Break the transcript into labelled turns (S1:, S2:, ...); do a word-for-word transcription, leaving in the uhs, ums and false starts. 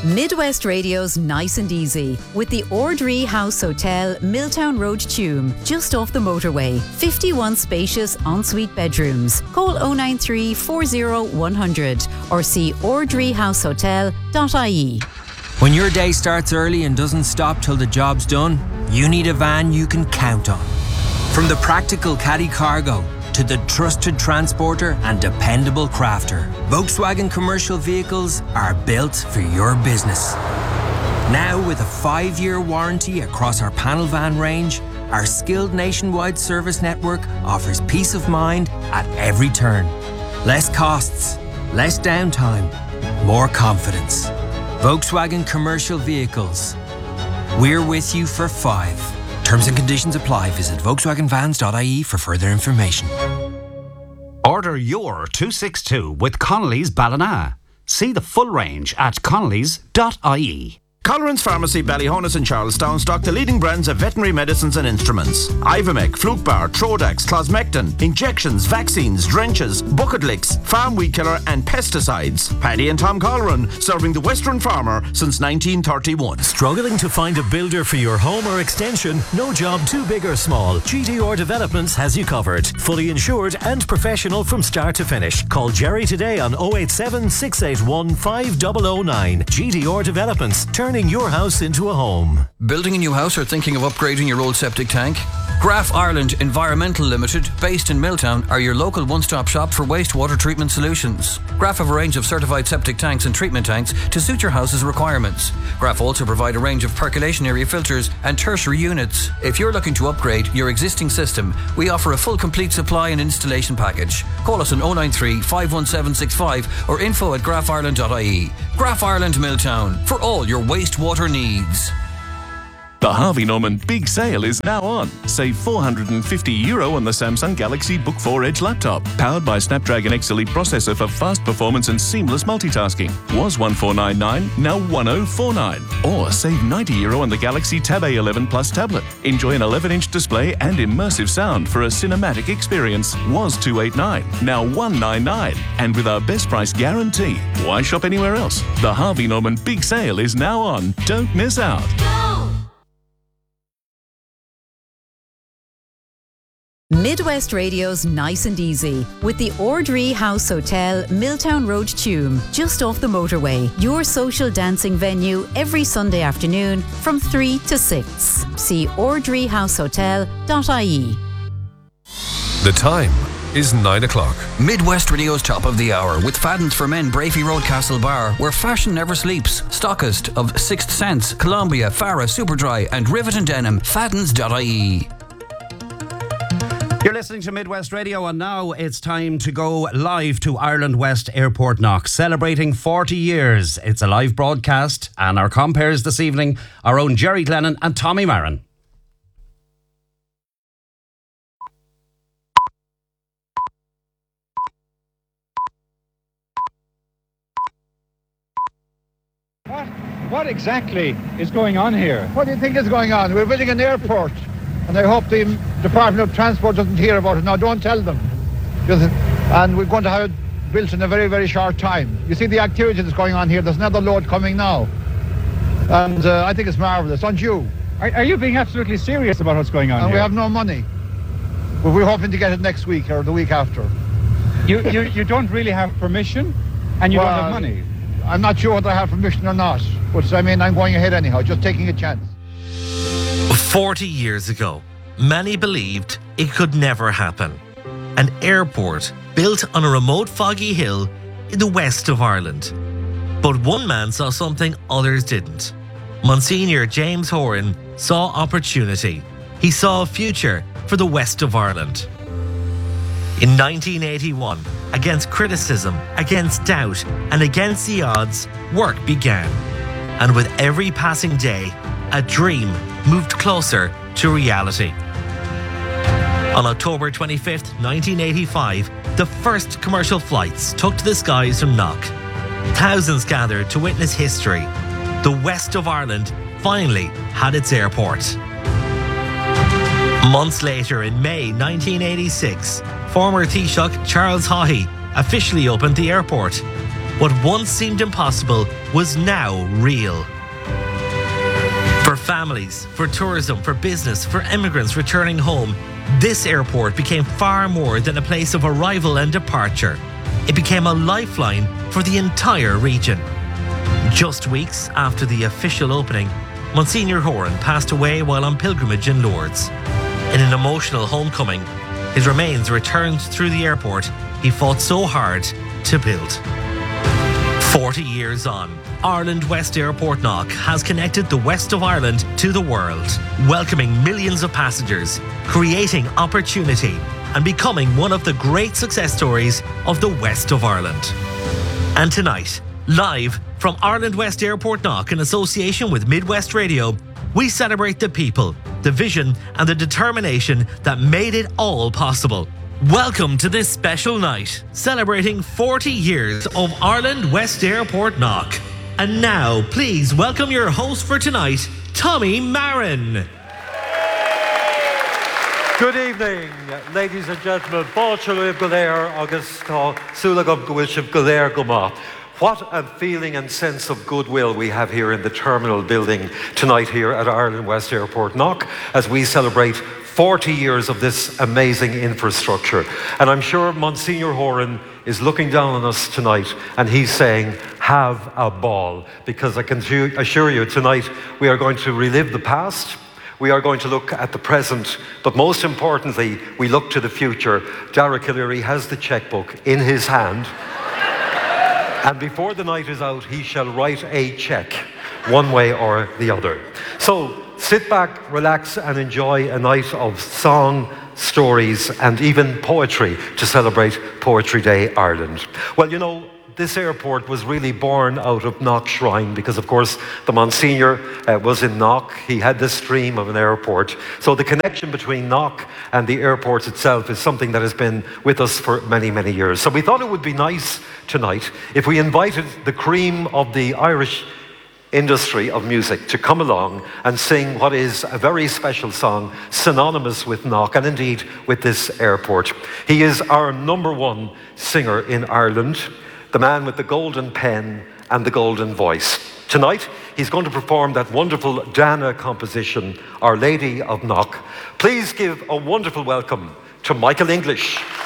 S1: Midwest Radio's Nice and Easy with the Ordree House Hotel, Milltown Road, Tuam, just off the motorway. fifty-one spacious ensuite bedrooms. Call oh nine three, four oh, one hundred or see ordree house hotel dot I E.
S2: When your day starts early and doesn't stop till the job's done, you need a van you can count on. From the practical caddy cargo to the trusted transporter and dependable crafter, Volkswagen commercial vehicles are built for your business. Now with a five-year warranty across our panel van range, our skilled nationwide service network offers peace of mind at every turn. Less costs, less downtime, more confidence. Volkswagen commercial vehicles. We're with you for five. Terms and conditions apply. Visit volkswagen vans dot I E for further information.
S3: Order your two sixty-two with Connolly's Ballina. See the full range at connellys dot I E.
S4: Colleran's Pharmacy, Ballyhonus and Charlestown stock the leading brands of veterinary medicines and instruments. Ivomec, Flukebar, Trodax, Closmectin, injections, vaccines, drenches, bucket licks, farm weed killer and pesticides. Paddy and Tom Colleran, serving the Western farmer since nineteen thirty-one.
S5: Struggling to find a builder for your home or extension? No job too big or small. G D R Developments has you covered. Fully insured and professional from start to finish. Call Jerry today on oh eight seven, six eight one, five oh oh nine. G D R Developments. Turn Turning your house into a home.
S6: Building a new house or thinking of upgrading your old septic tank? Graf Ireland Environmental Limited, based in Milltown, are your local one-stop shop for wastewater treatment solutions. Graf have a range of certified septic tanks and treatment tanks to suit your house's requirements. Graf also provide a range of percolation area filters and tertiary units. If you're looking to upgrade your existing system, we offer a full complete supply and installation package. Call us on oh nine three, five one seven six five or info at graf ireland dot I E. Graf Ireland Milltown, for all your wastewater needs.
S7: The Harvey Norman Big Sale is now on. Save four hundred fifty euro on the Samsung Galaxy Book four Edge laptop. Powered by Snapdragon X Elite processor for fast performance and seamless multitasking. Was one four nine nine, now one oh four nine. Or save ninety euro on the Galaxy Tab A eleven Plus tablet. Enjoy an eleven inch display and immersive sound for a cinematic experience. Was two eight nine, now one nine nine. And with our best price guarantee, why shop anywhere else? The Harvey Norman Big Sale is now on. Don't miss out.
S1: Midwest Radio's Nice and Easy with the Ordree House Hotel, Milltown Road, Tuam, just off the motorway. Your social dancing venue every Sunday afternoon from three to six. See ordree house hotel dot I E.
S8: The time is nine o'clock.
S6: Midwest Radio's top of the hour with Fadden's for Men, Brafey Road, Castle Bar, where fashion never sleeps. Stockist of Sixth Sense, Columbia, Farah, Superdry and Rivet and Denim. Faddens dot I E.
S3: You're listening to Midwest Radio, and now it's time to go live to Ireland West Airport Knock, celebrating forty years. It's a live broadcast, and our compares this evening, our own Jerry Glennon and Tommy Marin.
S9: What, what exactly is going on here?
S10: What do you think is going on? We're building an airport. And I hope the Department of Transport doesn't hear about it. Now, don't tell them. Just, and we're going to have it built in a very, very short time. You see the activity that's going on here. There's another load coming now. And uh, I think it's marvellous. Aren't you?
S9: Are, are you being absolutely serious about what's going on
S10: and
S9: here?
S10: We have no money. But we're hoping to get it next week or the week after.
S9: You, you, you don't really have permission? And you
S10: well,
S9: don't have money?
S10: I'm not sure whether I have permission or not. But I mean, I'm going ahead anyhow, just taking a chance.
S11: forty years ago, many believed it could never happen. An airport built on a remote foggy hill in the west of Ireland. But one man saw something others didn't. Monsignor James Horan saw opportunity. He saw a future for the west of Ireland. In nineteen eighty-one, against criticism, against doubt, and against the odds, work began. And with every passing day, a dream moved closer to reality. On October twenty-fifth, nineteen eighty-five, the first commercial flights took to the skies from Knock. Thousands gathered to witness history. The west of Ireland finally had its airport. Months later, in May nineteen eighty-six, former Taoiseach Charles Haughey officially opened the airport. What once seemed impossible was now real. For families, for tourism, for business, for immigrants returning home, this airport became far more than a place of arrival and departure. It became a lifeline for the entire region. Just weeks after the official opening, Monsignor Horan passed away while on pilgrimage in Lourdes. In an emotional homecoming, his remains returned through the airport he fought so hard to build. forty years on, Ireland West Airport Knock has connected the west of Ireland to the world, welcoming millions of passengers, creating opportunity, and becoming one of the great success stories of the west of Ireland. And tonight, live from Ireland West Airport Knock in association with Midwest Radio, we celebrate the people, the vision, and the determination that made it all possible. Welcome to this special night, celebrating forty years of Ireland West Airport Knock. And now, please welcome your host for tonight, Tommy Marin.
S12: Good evening, ladies and gentlemen. Báilteoibh go léir agus tá súlagam go bhfuil sibh go léir go maith. What a feeling and sense of goodwill we have here in the terminal building tonight here at Ireland West Airport Knock as we celebrate forty years of this amazing infrastructure. And I'm sure Monsignor Horan is looking down on us tonight and he's saying, have a ball, because I can assure you tonight we are going to relive the past, we are going to look at the present, but most importantly, we look to the future. Dara Killeary has the checkbook in his hand. And before the night is out, he shall write a check, one way or the other. So sit back, relax, and enjoy a night of song, stories, and even poetry to celebrate Poetry Day Ireland. Well, you know, this airport was really born out of Knock Shrine because, of course, the Monsignor uh, was in Knock. He had this dream of an airport. So the connection between Knock and the airport itself is something that has been with us for many, many years. So we thought it would be nice tonight if we invited the cream of the Irish industry of music to come along and sing what is a very special song synonymous with Knock and indeed with this airport. He is our number one singer in Ireland, the man with the golden pen and the golden voice. Tonight, he's going to perform that wonderful Dana composition, Our Lady of Knock. Please give a wonderful welcome to Michael English.